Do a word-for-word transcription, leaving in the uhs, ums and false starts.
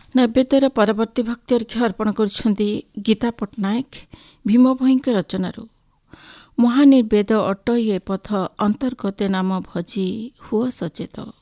ନୈବେଦ୍ୟର ପରବର୍ତ୍ତୀ ଭକ୍ତି ଅର୍ଘ୍ୟ ଅର୍ପଣ କରୁଛନ୍ତି ଗୀତା ପଟ୍ଟନାୟକ ଭୀମ ଭୋଇଙ୍କ ରଚନାରୁ। ମହାନିର୍ବେଦ ଅଟ ଏ ପଥ ଅନ୍ତର୍ଗତେ ନାମ ଭଜି ହୁଅ ସଚେତ।